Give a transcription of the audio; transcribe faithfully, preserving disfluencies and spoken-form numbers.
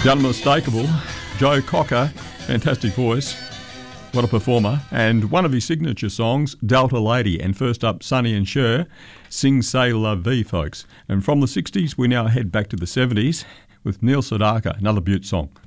The unmistakable Joe Cocker, fantastic voice, what a performer, and one of his signature songs, Delta Lady. And first up, Sonny and Cher, Sing Say La Vie, folks. And from the sixties, we now head back to the seventies with Neil Sedaka, another beaut song.